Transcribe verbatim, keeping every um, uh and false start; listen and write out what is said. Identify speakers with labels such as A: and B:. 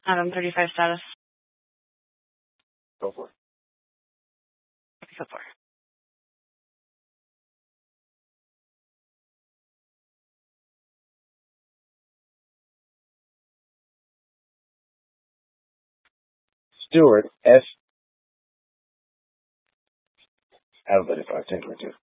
A: Adam thirty-five status.
B: Go for it.
A: Go for it.
B: Stewart, S. Adam thirty-five, ten twenty-two.